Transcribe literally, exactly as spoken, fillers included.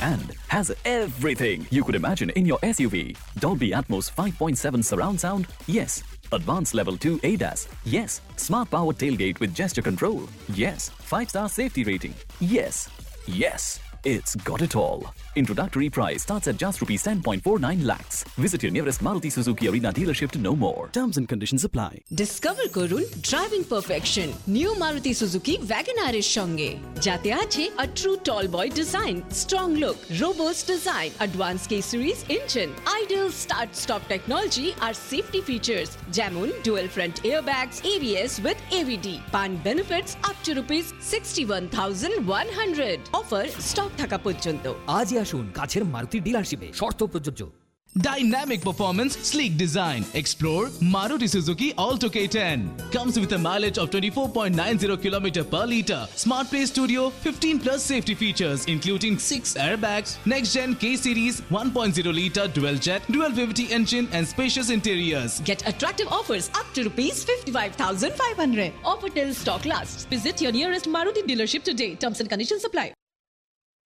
and has everything you could imagine in your S U V. Dolby Atmos five point seven surround sound? Yes. Advanced Level two A D A S? Yes. Smart Power Tailgate with gesture control? Yes. five star safety rating? Yes. Yes. It's got it all. Introductory price starts at just rupees ten point four nine lakhs. Visit your nearest Maruti Suzuki Arena dealership to know more. Terms and conditions apply. Discover করুন driving perfection new Maruti Suzuki Wagner এর সঙ্গে, যাতে আছে a true tall boy design, strong look, robust design, advanced K series engine, ideal start stop technology R safety features যেমন dual front airbags, A B S with A V D, পান benefits up to rupees sixty-one thousand one hundred. Offer stock থাকা পর্যন্ত। আজই আসুন কাছের মারুতি ডিলারশিপে, শর্ত প্রযোজ্য। Dynamic performance, sleek design. Explore Maruti Suzuki Alto K ten. Comes with a mileage of twenty-four point nine zero kilometers per liter. Smart Play Studio, fifteen plus safety features including six airbags, next-gen K series, one point zero liter dual jet, dual V V T engine and spacious interiors. Get attractive offers up to rupees fifty-five thousand five hundred. Offer till stock lasts. Visit your nearest Maruti dealership today. Terms and conditions apply.